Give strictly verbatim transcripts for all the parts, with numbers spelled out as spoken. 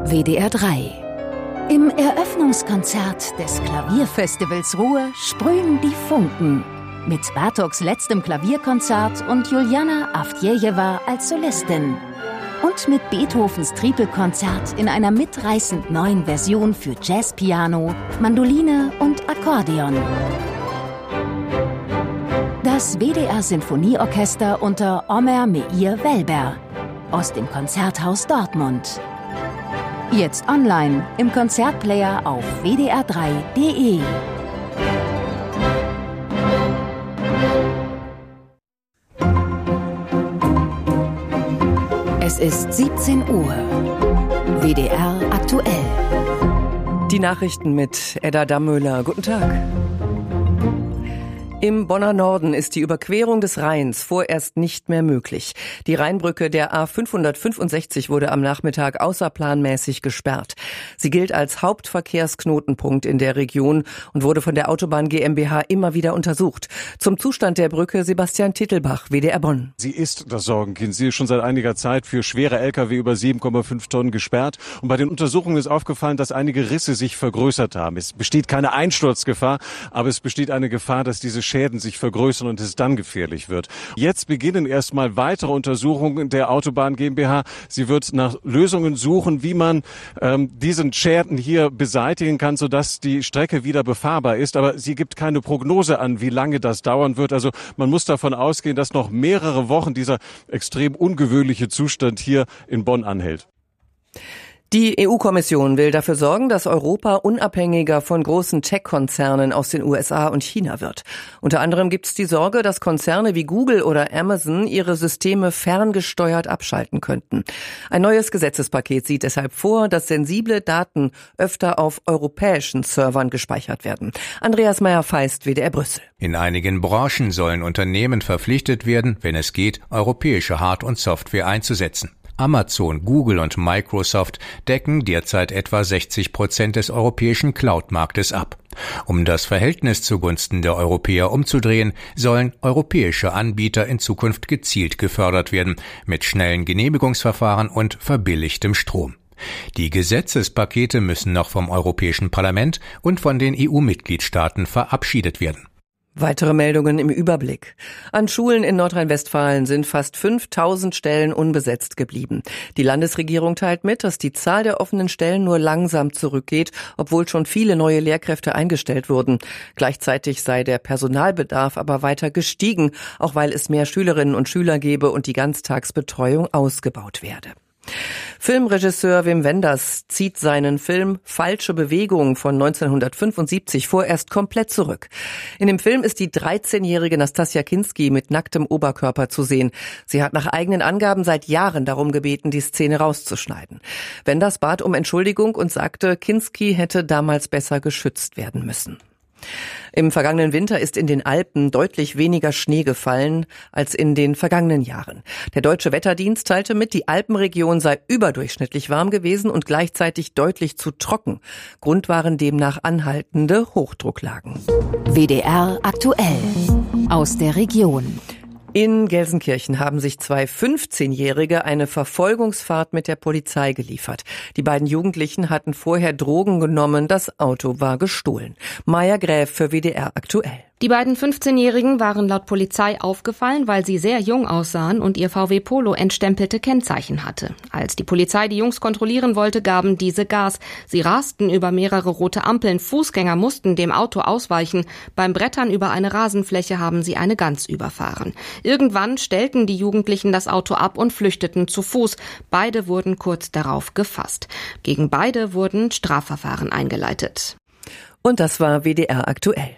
W D R drei. Im Eröffnungskonzert des Klavierfestivals Ruhr sprühen die Funken. Mit Bartoks letztem Klavierkonzert und Juliana Avdjejewa als Solistin. Und mit Beethovens Tripelkonzert in einer mitreißend neuen Version für Jazzpiano, Mandoline und Akkordeon. Das W D R-Sinfonieorchester unter Omer Meir Welber aus dem Konzerthaus Dortmund. Jetzt online im Konzertplayer auf w d r drei punkt d e. Es ist siebzehn Uhr. W D R aktuell. Die Nachrichten mit Edda Dammöhler. Guten Tag. Im Bonner Norden ist die Überquerung des Rheins vorerst nicht mehr möglich. Die Rheinbrücke der A fünfhundertfünfundsechzig wurde am Nachmittag außerplanmäßig gesperrt. Sie gilt als Hauptverkehrsknotenpunkt in der Region und wurde von der Autobahn GmbH immer wieder untersucht. Zum Zustand der Brücke Sebastian Tittelbach, W D R Bonn. Sie ist das Sorgenkind. Sie ist schon seit einiger Zeit für schwere L K W über sieben Komma fünf Tonnen gesperrt. Und bei den Untersuchungen ist aufgefallen, dass einige Risse sich vergrößert haben. Es besteht keine Einsturzgefahr, aber es besteht eine Gefahr, dass diese Schäden sich vergrößern und es dann gefährlich wird. Jetzt beginnen erstmal weitere Untersuchungen der Autobahn GmbH. Sie wird nach Lösungen suchen, wie man ähm, diesen Schäden hier beseitigen kann, sodass die Strecke wieder befahrbar ist. Aber sie gibt keine Prognose an, wie lange das dauern wird. Also man muss davon ausgehen, dass noch mehrere Wochen dieser extrem ungewöhnliche Zustand hier in Bonn anhält. Die E U-Kommission will dafür sorgen, dass Europa unabhängiger von großen Tech-Konzernen aus den U S A und China wird. Unter anderem gibt es die Sorge, dass Konzerne wie Google oder Amazon ihre Systeme ferngesteuert abschalten könnten. Ein neues Gesetzespaket sieht deshalb vor, dass sensible Daten öfter auf europäischen Servern gespeichert werden. Andreas Meyer-Feist, W D R Brüssel. In einigen Branchen sollen Unternehmen verpflichtet werden, wenn es geht, europäische Hard- und Software einzusetzen. Amazon, Google und Microsoft decken derzeit etwa sechzig Prozent des europäischen Cloud-Marktes ab. Um das Verhältnis zugunsten der Europäer umzudrehen, sollen europäische Anbieter in Zukunft gezielt gefördert werden, mit schnellen Genehmigungsverfahren und verbilligtem Strom. Die Gesetzespakete müssen noch vom Europäischen Parlament und von den E U-Mitgliedstaaten verabschiedet werden. Weitere Meldungen im Überblick. An Schulen in Nordrhein-Westfalen sind fast fünftausend Stellen unbesetzt geblieben. Die Landesregierung teilt mit, dass die Zahl der offenen Stellen nur langsam zurückgeht, obwohl schon viele neue Lehrkräfte eingestellt wurden. Gleichzeitig sei der Personalbedarf aber weiter gestiegen, auch weil es mehr Schülerinnen und Schüler gebe und die Ganztagsbetreuung ausgebaut werde. Filmregisseur Wim Wenders zieht seinen Film Falsche Bewegung von neunzehnhundertfünfundsiebzig vorerst komplett zurück. In dem Film ist die dreizehnjährige Nastassja Kinski mit nacktem Oberkörper zu sehen. Sie hat nach eigenen Angaben seit Jahren darum gebeten, die Szene rauszuschneiden. Wenders bat um Entschuldigung und sagte, Kinski hätte damals besser geschützt werden müssen. Im vergangenen Winter ist in den Alpen deutlich weniger Schnee gefallen als in den vergangenen Jahren. Der Deutsche Wetterdienst teilte mit, die Alpenregion sei überdurchschnittlich warm gewesen und gleichzeitig deutlich zu trocken. Grund waren demnach anhaltende Hochdrucklagen. W D R aktuell aus der Region. In Gelsenkirchen haben sich zwei fünfzehnjährige eine Verfolgungsfahrt mit der Polizei geliefert. Die beiden Jugendlichen hatten vorher Drogen genommen, das Auto war gestohlen. Maja Gräf für W D R aktuell. Die beiden fünfzehnjährigen waren laut Polizei aufgefallen, weil sie sehr jung aussahen und ihr V W Polo entstempelte Kennzeichen hatte. Als die Polizei die Jungs kontrollieren wollte, gaben diese Gas. Sie rasten über mehrere rote Ampeln. Fußgänger mussten dem Auto ausweichen. Beim Brettern über eine Rasenfläche haben sie eine Gans überfahren. Irgendwann stellten die Jugendlichen das Auto ab und flüchteten zu Fuß. Beide wurden kurz darauf gefasst. Gegen beide wurden Strafverfahren eingeleitet. Und das war W D R aktuell.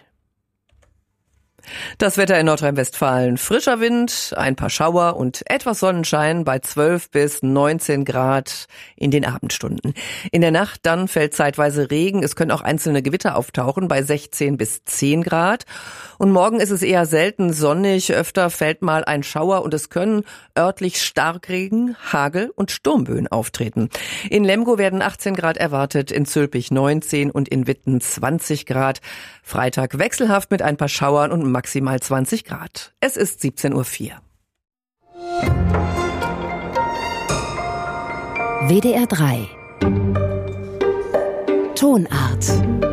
Das Wetter in Nordrhein-Westfalen. Frischer Wind, ein paar Schauer und etwas Sonnenschein bei zwölf bis neunzehn Grad in den Abendstunden. In der Nacht dann fällt zeitweise Regen. Es können auch einzelne Gewitter auftauchen bei sechzehn bis zehn Grad. Und morgen ist es eher selten sonnig. Öfter fällt mal ein Schauer und es können örtlich Starkregen, Hagel und Sturmböen auftreten. In Lemgo werden achtzehn Grad erwartet, in Zülpich neunzehn und in Witten zwanzig Grad. Freitag wechselhaft mit ein paar Schauern und maximal zwanzig Grad. Es ist siebzehn Uhr vier. W D R drei Tonart.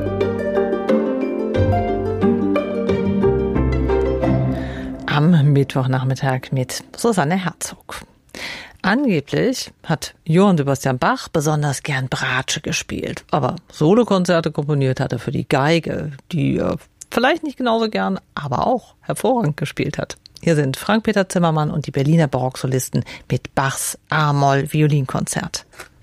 Am Mittwochnachmittag mit Susanne Herzog. Angeblich hat Johann Sebastian Bach besonders gern Bratsche gespielt, aber Solokonzerte komponiert hat er für die Geige, die er vielleicht nicht genauso gern, aber auch hervorragend gespielt hat. Hier sind Frank-Peter Zimmermann und die Berliner Barocksolisten mit Bachs A-Moll-Violinkonzert.